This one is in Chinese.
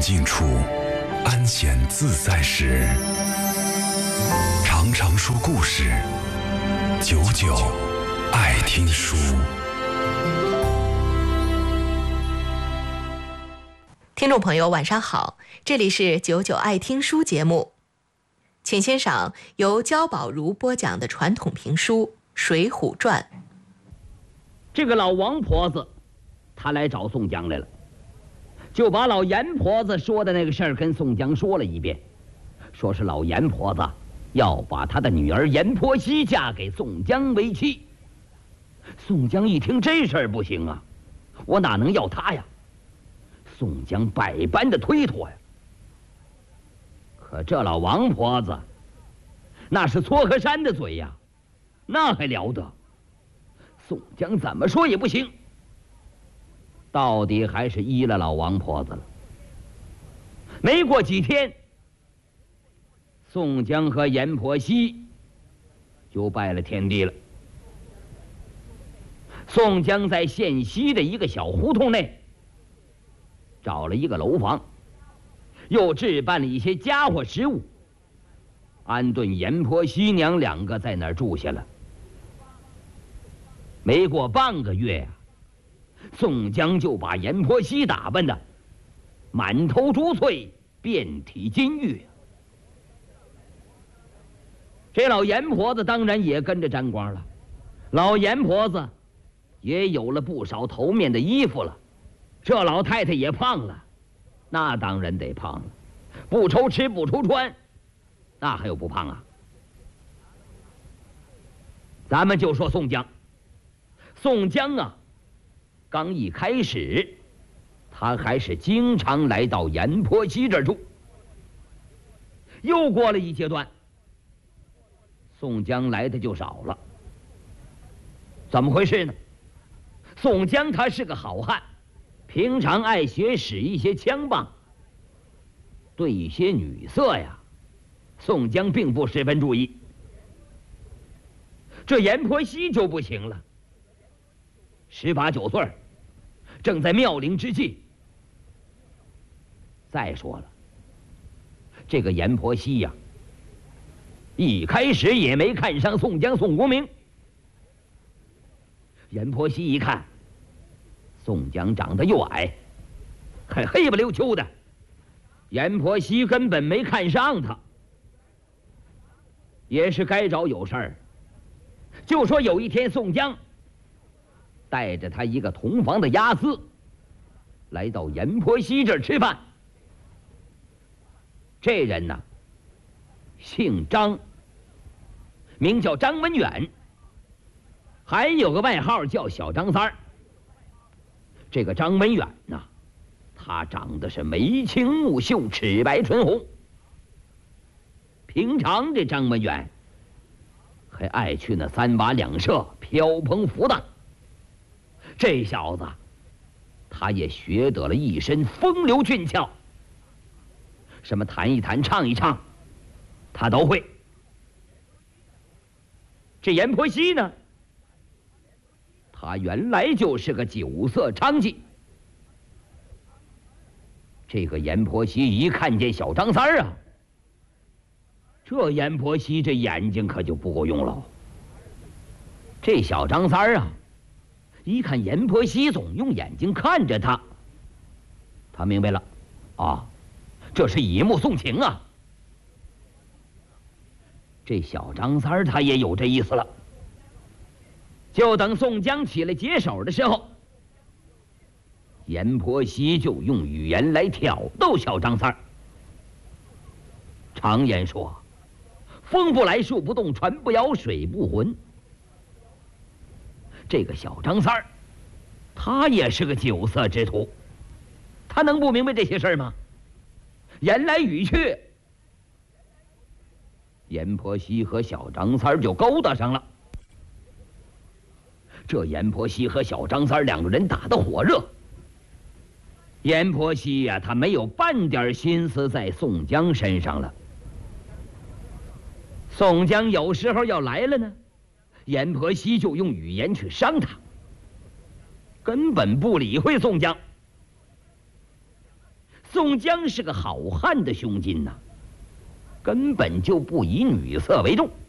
静处，安闲自在时，常常说故事，久久爱听书。 听众朋友晚上好，这里是久久爱听书节目，请欣赏由焦宝如播讲的传统评书《水浒传》。 这个老王婆子她来找宋江来了，就把老严婆子说的那个事儿跟宋江说了一遍，说是老严婆子要把她的女儿严婆惜嫁给宋江为妻。宋江一听这事儿不行啊，我哪能要她呀？宋江百般的推脱呀。可这老王婆子那是撮合山的嘴呀，那还了得？宋江怎么说也不行，到底还是依了老王婆子了。没过几天，宋江和严婆惜就拜了天地了。宋江在县西的一个小胡同内找了一个楼房，又置办了一些家伙食物，安顿严婆惜娘两个在那儿住下了。没过半个月宋江就把严婆惜打扮的满头珠翠，遍体金玉。这老严婆子当然也跟着沾光了，老严婆子也有了不少头面的衣服了。这老太太也胖了，那当然得胖了，不愁吃不愁穿，那还有不胖啊？咱们就说宋江，宋江啊，刚一开始他还是经常来到严婆惜这儿住。又过了一阶段，宋江来的就少了。怎么回事呢？宋江他是个好汉，平常爱使一些枪棒，对一些女色呀，宋江并不十分注意。这严婆惜就不行了，18、19岁，正在妙龄之际。再说了，这个严婆惜呀，一开始也没看上宋江、宋国明。严婆惜一看宋江长得又矮，还黑不溜秋的，严婆惜根本没看上他。也是该找有事儿，就说有一天宋江带着他一个同房的押司来到严婆惜这儿吃饭。这人呢，姓张，名叫张文远，还有个外号叫小张三儿。这个张文远呐，他长得是眉清目秀，齿白唇红。平常这张文远还爱去那3把两舍飘蓬浮荡。这小子他也学得了一身风流俊俏，什么弹一弹唱一唱他都会。这严婆惜呢，他原来就是个酒色娼妓。这个严婆惜一看见小张三儿啊，这严婆惜这眼睛可就不够用了。这小张三儿啊，一看严婆惜总用眼睛看着他，他明白了啊，这是以目送情啊。这小张三儿他也有这意思了。就等宋江起来解手的时候，严婆惜就用语言来挑逗小张三儿。常言说，风不来，树不动，船不摇，水不浑。这个小张三儿他也是个酒色之徒，他能不明白这些事儿吗？言来语去，严婆惜和小张三儿就勾搭上了。这严婆惜和小张三儿两个人打得火热。严婆惜呀，他没有半点心思在宋江身上了。宋江有时候要来了呢，严婆惜就用语言去伤他，根本不理会宋江。 宋江是个好汉的胸襟呐，根本就不以女色为重。